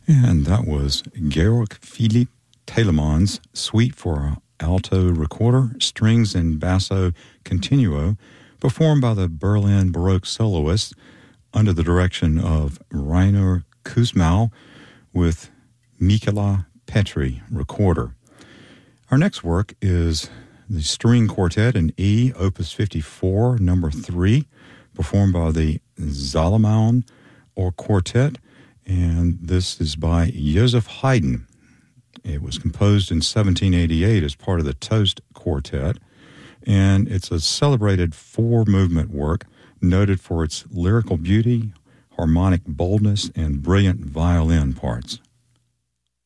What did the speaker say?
And that was Georg Philipp Telemann's Suite for Alto Recorder, Strings and Basso Continuo, performed by the Berlin Baroque soloists under the direction of Rainer Kussmaul with Mikola Petri, recorder. Our next work is the String Quartet in E, Opus 54, number 3, performed by the Salomon or Quartet, and this is by Joseph Haydn. It was composed in 1788 as part of the Toast Quartet, and it's a celebrated 4-movement work noted for its lyrical beauty, harmonic boldness, and brilliant violin parts.